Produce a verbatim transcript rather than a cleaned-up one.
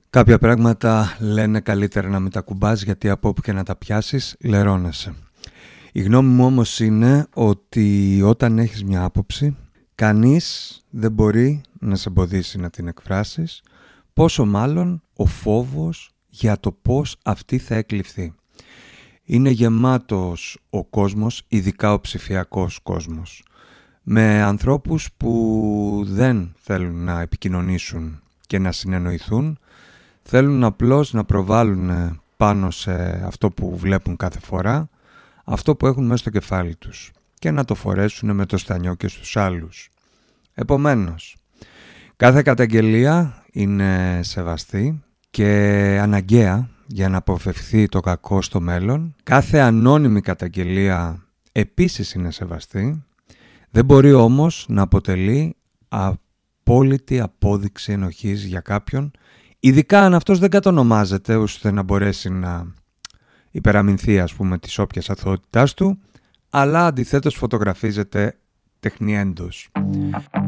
Κάποια πράγματα λένε καλύτερα να μην τα κουμπάς, γιατί από όπου και να τα πιάσεις λερώνεσαι. Η γνώμη μου όμως είναι ότι όταν έχεις μια άποψη, κανείς δεν μπορεί να σε εμποδίσει να την εκφράσεις, πόσο μάλλον ο φόβος για το πώς αυτή θα εκλειφθεί. Είναι γεμάτος ο κόσμος, ειδικά ο ψηφιακός κόσμος, με ανθρώπους που δεν θέλουν να επικοινωνήσουν και να συνεννοηθούν, θέλουν απλώς να προβάλλουν πάνω σε αυτό που βλέπουν κάθε φορά, αυτό που έχουν μέσα στο κεφάλι τους και να το φορέσουν με το στανιό και στους άλλους. Επομένως, κάθε καταγγελία είναι σεβαστή και αναγκαία για να αποφευχθεί το κακό στο μέλλον. Κάθε ανώνυμη καταγγελία επίσης είναι σεβαστή, δεν μπορεί όμως να αποτελεί απόλυτη απόδειξη ενοχής για κάποιον, ειδικά αν αυτός δεν κατονομάζεται ώστε να μπορέσει να υπεραμεινθεί, ας πούμε, της όποιας αθωότητάς του, αλλά αντιθέτως φωτογραφίζεται τεχνιέντος.